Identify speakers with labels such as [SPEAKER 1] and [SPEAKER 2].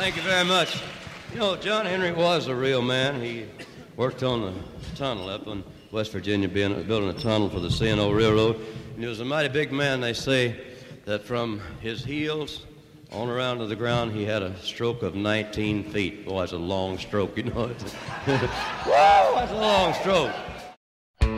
[SPEAKER 1] Thank you very much. You know, John Henry was a real man. He worked on the tunnel up in West Virginia, building a tunnel for the C&O Railroad. And he was a mighty big man. They say that from his heels on around to the ground, he had a stroke of 19 feet. Boy, that's a long stroke, you know. Whoa, that's a long stroke.